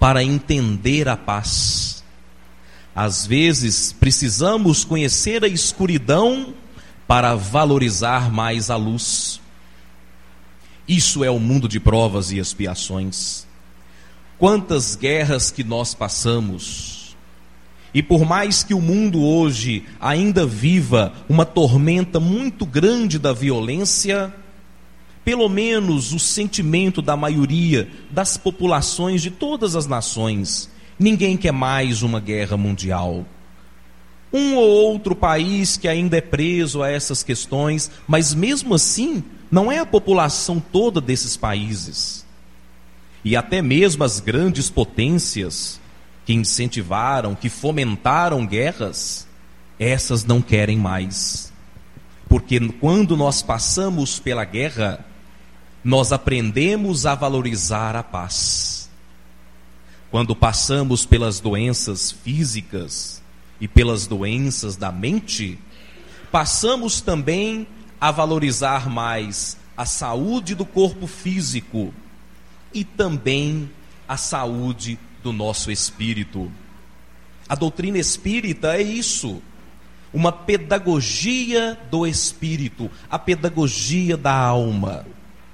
para entender a paz. Às vezes, precisamos conhecer a escuridão para valorizar mais a luz. Isso é o mundo de provas e expiações. Quantas guerras que nós passamos. E por mais que o mundo hoje ainda viva uma tormenta muito grande da violência, pelo menos o sentimento da maioria das populações de todas as nações, ninguém quer mais uma guerra mundial. Um ou outro país que ainda é preso a essas questões, mas mesmo assim, não é a população toda desses países. E até mesmo as grandes potências que incentivaram, que fomentaram guerras, essas não querem mais. Porque quando nós passamos pela guerra, nós aprendemos a valorizar a paz. Quando passamos pelas doenças físicas e pelas doenças da mente, passamos também a valorizar mais a saúde do corpo físico e também a saúde do nosso espírito. A doutrina espírita é isso, uma pedagogia do espírito, a pedagogia da alma.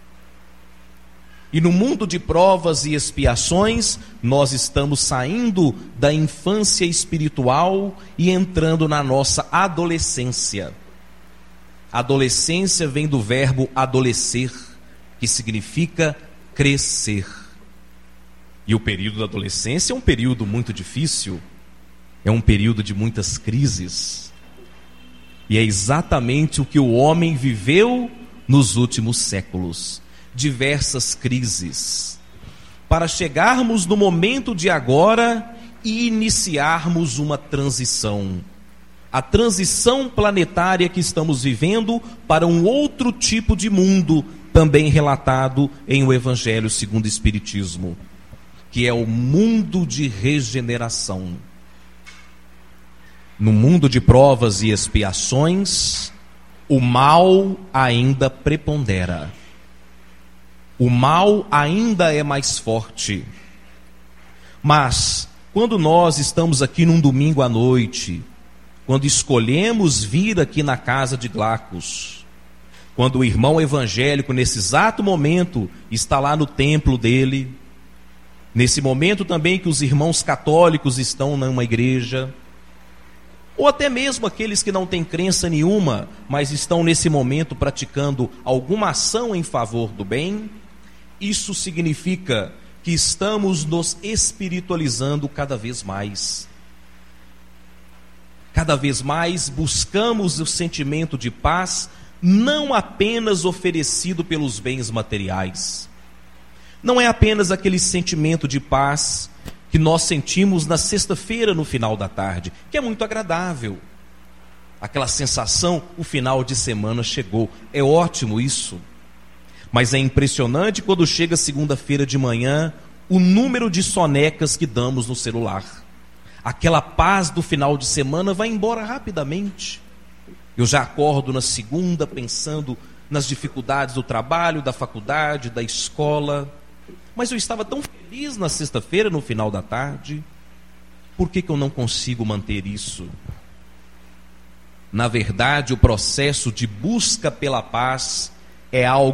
E no mundo de provas e expiações, nós estamos saindo da infância espiritual e entrando na nossa adolescência. Adolescência vem do verbo adolescer, que significa crescer. E o período da adolescência é um período muito difícil, é um período de muitas crises. E é exatamente o que o homem viveu nos últimos séculos. Diversas crises, para chegarmos no momento de agora e iniciarmos uma transição. A transição planetária que estamos vivendo para um outro tipo de mundo, também relatado em o Evangelho segundo o Espiritismo, que é o mundo de regeneração. No mundo de provas e expiações, o mal ainda prepondera. O mal ainda é mais forte. Mas, quando nós estamos aqui num domingo à noite, quando escolhemos vir aqui na casa de Glacos, quando o irmão evangélico, nesse exato momento, está lá no templo dele, nesse momento também que os irmãos católicos estão numa igreja, ou até mesmo aqueles que não têm crença nenhuma, mas estão nesse momento praticando alguma ação em favor do bem, isso significa que estamos nos espiritualizando cada vez mais. Cada vez mais buscamos o sentimento de paz, não apenas oferecido pelos bens materiais. Não é apenas aquele sentimento de paz que nós sentimos na sexta-feira no final da tarde, que é muito agradável. Aquela sensação, o final de semana chegou. É ótimo isso. Mas é impressionante quando chega segunda-feira de manhã, o número de sonecas que damos no celular. Aquela paz do final de semana vai embora rapidamente. Eu já acordo na segunda pensando nas dificuldades do trabalho, da faculdade, da escola. Mas eu estava tão feliz na sexta-feira, no final da tarde. Por que eu não consigo manter isso? Na verdade, o processo de busca pela paz é algo